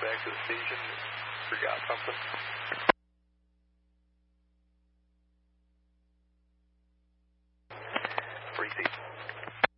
back to the station. Forgot something. Free seat.